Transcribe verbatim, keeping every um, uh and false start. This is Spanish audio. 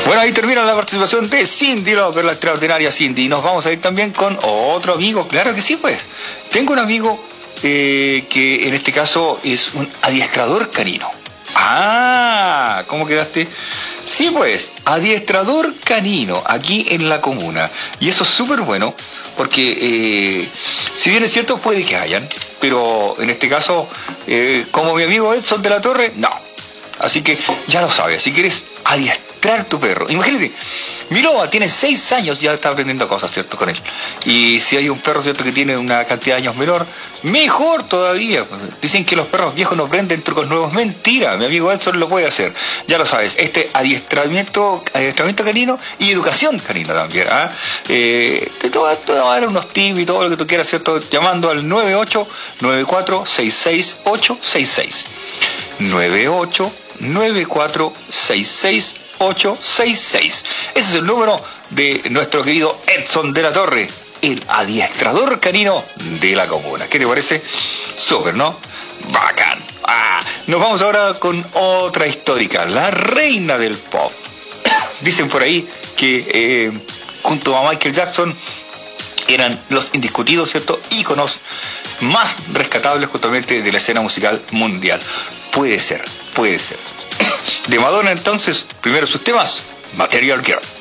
Bueno, ahí termina la participación de Cyndi Lauper, la extraordinaria Cyndi. Y nos vamos a ir también con otro amigo. Claro que sí, pues. Tengo un amigo eh, que en este caso es un adiestrador canino. Ah, ¿cómo quedaste? Sí, pues, adiestrador canino aquí en la comuna. Y eso es súper bueno porque, eh, si bien es cierto, puede que hayan, pero en este caso, eh, como mi amigo Edson de la Torre, no. Así que ya lo sabes, si quieres adiestrar tu perro, imagínate, mi loba tiene seis años, ya está aprendiendo cosas, ¿cierto? Con él. Y si hay un perro, ¿cierto?, que tiene una cantidad de años menor, mejor todavía. Dicen que los perros viejos no aprenden trucos nuevos. Mentira, mi amigo Edson lo puede hacer. Ya lo sabes, este adiestramiento, adiestramiento canino y educación canina también. ¿Ah? Eh, te, te, voy a, te voy a dar unos tips y todo lo que tú quieras, ¿cierto? Llamando al nueve ocho nueve cuatro seis seis ocho seis seis. nueve ocho nueve cuatro seis seis ocho seis seis. Ese es el número de nuestro querido Edson de la Torre, el adiestrador canino de la comuna. ¿Qué te parece? Súper, ¿no? Bacán. Ah, nos vamos ahora con otra histórica, la reina del pop. Dicen por ahí que eh, junto a Michael Jackson eran los indiscutidos, ¿cierto?, íconos más rescatables justamente de la escena musical mundial. Puede ser, puede ser. De Madonna, entonces, primero sus temas, Material Girl.